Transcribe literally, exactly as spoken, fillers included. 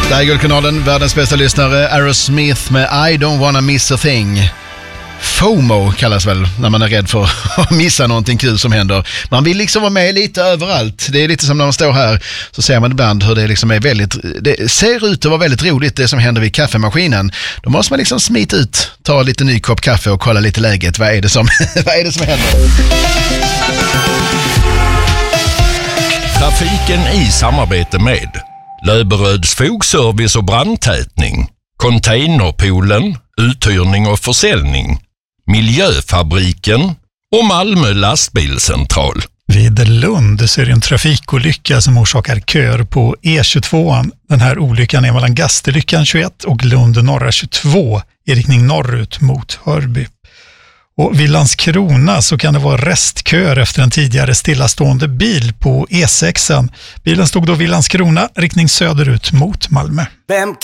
Där är Guldkanalen, världens bästa lyssnare, Aerosmith med I don't wanna miss a thing. FOMO kallas väl när man är rädd för att missa någonting kul som händer. Man vill liksom vara med lite överallt. Det är lite som när man står här så ser man ibland hur det liksom är väldigt, det ser ut att vara väldigt roligt det som händer vid kaffemaskinen. Då måste man liksom smita ut, ta lite ny kopp kaffe och kolla lite läget. Vad är det som, vad är det som händer? Trafiken i samarbete med Löberöds fogservice och brandtätning, Containerpoolen, uthyrning och försäljning, Miljöfabriken och Malmö lastbilscentral. Vid Lund så är det en trafikolycka som orsakar köer på E tjugotvå. Den här olyckan är mellan Gasterlyckan tjugoett och Lund norra tjugotvå i riktning norrut mot Hörby. Och vid Landskrona så kan det vara restköer efter en tidigare stillastående bil på E sex. Bilen stod då vid Landskrona, riktning söderut mot Malmö. Vem